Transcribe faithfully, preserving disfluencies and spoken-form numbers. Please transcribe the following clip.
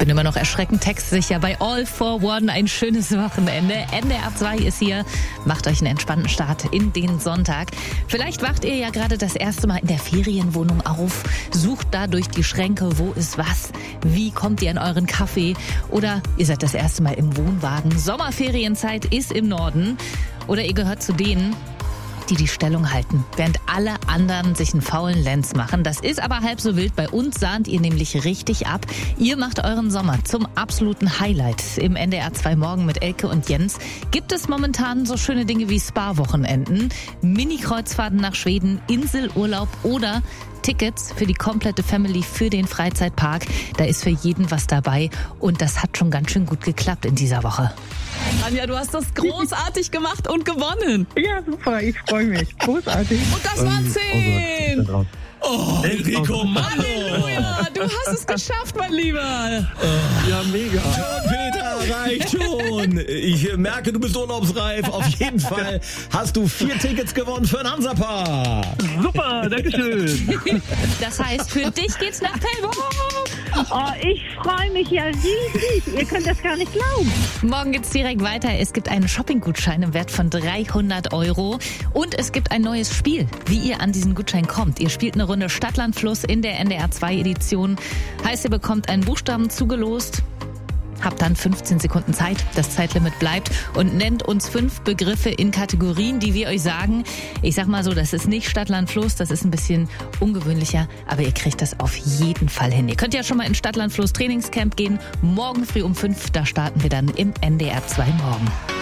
Bin immer noch erschreckend textsicher bei All for One. Ein schönes Wochenende. N D R zwei ist hier. Macht euch einen entspannten Start in den Sonntag. Vielleicht wacht ihr ja gerade das erste Mal in der Ferienwohnung auf. Sucht da durch die Schränke, wo ist was? Wie kommt ihr an euren Kaffee? Oder ihr seid das erste Mal im Wohnwagen. Sommerferienzeit ist im Norden. Oder ihr gehört zu denen, die die Stellung halten, während alle anderen sich einen faulen Lenz machen. Das ist aber halb so wild. Bei uns sahnt ihr nämlich richtig ab. Ihr macht euren Sommer zum absoluten Highlight. Im N D R zwei Morgen mit Elke und Jens gibt es momentan so schöne Dinge wie Spa-Wochenenden, Mini-Kreuzfahrten nach Schweden, Inselurlaub oder Tickets für die komplette Family für den Freizeitpark. Da ist für jeden was dabei und das hat schon ganz schön gut geklappt in dieser Woche. Anja, du hast das großartig gemacht und gewonnen. Ja, super, ich freue mich. Großartig. Und das waren zehn. Oh, Enrico, Mann! Halleluja, du hast es geschafft, mein Lieber. Ja, mega. Schon, Peter, reicht schon. Ich merke, du bist urlaubsreif. Auf jeden Fall hast du vier Tickets gewonnen für ein Hansapark. Super, dankeschön. Das heißt, für dich geht's nach Pellworm. Oh, ich freue mich ja riesig. Ihr könnt das gar nicht glauben. Morgen geht's direkt weiter. Es gibt einen Shopping-Gutschein im Wert von dreihundert Euro. Und es gibt ein neues Spiel, wie ihr an diesen Gutschein kommt. Ihr spielt eine Runde Stadtlandfluss in der N D R zwei Edition. Heißt, ihr bekommt einen Buchstaben zugelost. Habt dann fünfzehn Sekunden Zeit, das Zeitlimit bleibt und nennt uns fünf Begriffe in Kategorien, die wir euch sagen. Ich sag mal so, das ist nicht Stadtland Fluss, das ist ein bisschen ungewöhnlicher, aber ihr kriegt das auf jeden Fall hin. Ihr könnt ja schon mal in Stadtland Fluss Trainingscamp gehen. Morgen früh um fünf, da starten wir dann im N D R zwei Morgen.